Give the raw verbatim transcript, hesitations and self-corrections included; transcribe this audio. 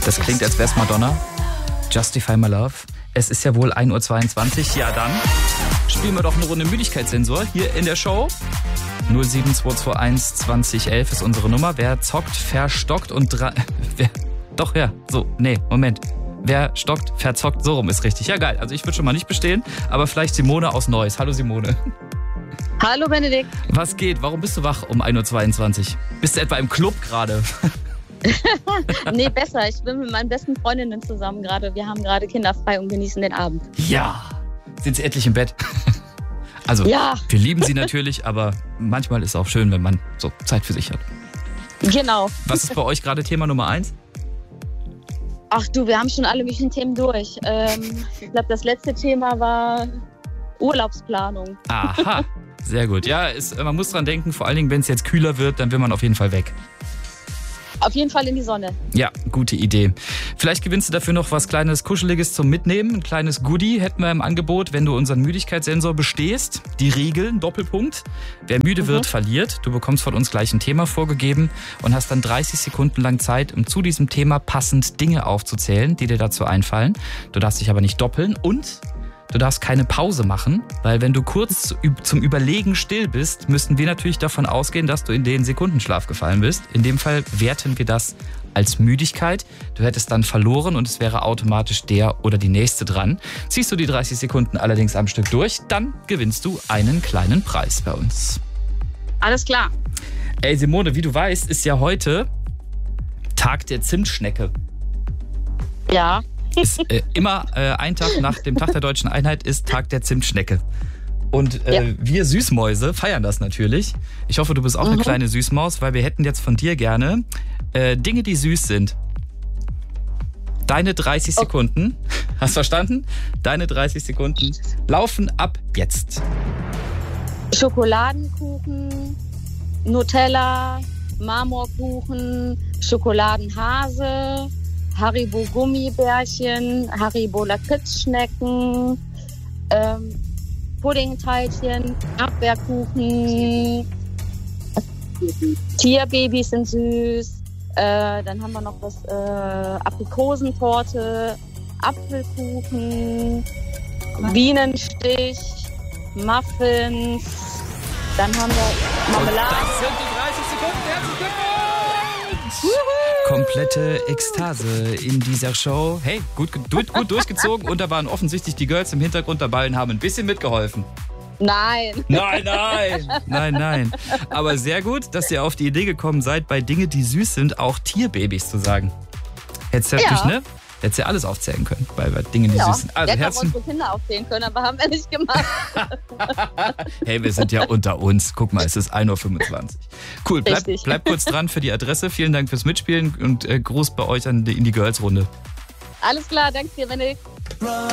Das klingt, als wär's Madonna. Justify My Love. Es ist ja wohl ein Uhr zweiundzwanzig. Ja, dann spielen wir doch eine Runde Müdigkeitssensor hier in der Show. null sieben zwei zwei eins zwanzig elf ist unsere Nummer. Wer zockt, verstockt und... Dra- wer, doch, ja, so, nee, Moment. Wer stockt, verzockt, so rum ist richtig. Ja, geil. Also ich würde schon mal nicht bestehen, aber vielleicht Simone aus Neuss. Hallo Simone. Hallo Benedikt. Was geht? Warum bist du wach um ein Uhr zweiundzwanzig? Bist du etwa im Club gerade? Nee, besser. Ich bin mit meinen besten Freundinnen zusammen gerade. Wir haben gerade kinderfrei und genießen den Abend. Ja. Sind sie endlich im Bett? Also, ja. Wir lieben sie natürlich, aber manchmal ist es auch schön, wenn man so Zeit für sich hat. Genau. Was ist bei euch gerade Thema Nummer eins? Ach du, wir haben schon alle möglichen Themen durch. Ähm, ich glaube, das letzte Thema war Urlaubsplanung. Aha, sehr gut. Ja, ist, man muss dran denken, vor allen Dingen, wenn es jetzt kühler wird, dann will man auf jeden Fall weg. Auf jeden Fall in die Sonne. Ja, gute Idee. Vielleicht gewinnst du dafür noch was Kleines, Kuscheliges zum Mitnehmen. Ein kleines Goodie hätten wir im Angebot, wenn du unseren Müdigkeitssensor bestehst. Die Regeln, Doppelpunkt. Wer müde mhm. wird, verliert. Du bekommst von uns gleich ein Thema vorgegeben und hast dann dreißig Sekunden lang Zeit, um zu diesem Thema passend Dinge aufzuzählen, die dir dazu einfallen. Du darfst dich aber nicht doppeln und... Du darfst keine Pause machen, weil wenn du kurz zum Überlegen still bist, müssen wir natürlich davon ausgehen, dass du in den Sekundenschlaf gefallen bist. In dem Fall werten wir das als Müdigkeit. Du hättest dann verloren und es wäre automatisch der oder die Nächste dran. Ziehst du die dreißig Sekunden allerdings am Stück durch, dann gewinnst du einen kleinen Preis bei uns. Alles klar. Ey Simone, wie du weißt, ist ja heute Tag der Zimtschnecke. Ja. Ist äh, immer äh, ein Tag nach dem Tag der Deutschen Einheit ist Tag der Zimtschnecke. Und äh, ja. wir Süßmäuse feiern das natürlich. Ich hoffe, du bist auch mhm. eine kleine Süßmaus, weil wir hätten jetzt von dir gerne äh, Dinge, die süß sind. Deine dreißig okay. Sekunden, hast verstanden? Deine dreißig Sekunden laufen ab jetzt. Schokoladenkuchen, Nutella, Marmorkuchen, Schokoladenhase, Haribo Gummibärchen, Haribo Lakritzschnecken, ähm, Puddingteilchen, Erdbeerkuchen, Tierbabys sind süß, äh, dann haben wir noch was, äh, Aprikosentorte, Apfelkuchen, Bienenstich, Muffins, dann haben wir Marmelade. Und das sind die dreißig Sekunden, herzlichen Glückwunsch! Juhu! Komplette Ekstase in dieser Show. Hey, gut, gut, gut durchgezogen und da waren offensichtlich die Girls im Hintergrund dabei und haben ein bisschen mitgeholfen. Nein. Nein, nein. Nein, nein. Aber sehr gut, dass ihr auf die Idee gekommen seid, bei Dinge, die süß sind, auch Tierbabys zu sagen. Hättest du ja. natürlich, ne? Hättest ja alles aufzählen können, bei, bei Dingen, die ja. süß sind. Also, wir hätten auch unsere Kinder aufzählen können, aber haben wir nicht gemacht. Hey, wir sind ja unter uns. Guck mal, es ist ein Uhr fünfundzwanzig. Cool, bleib, bleib kurz dran für die Adresse. Vielen Dank fürs Mitspielen und äh, Gruß bei euch an die, in die Girls-Runde. Alles klar, danke dir, Benedikt.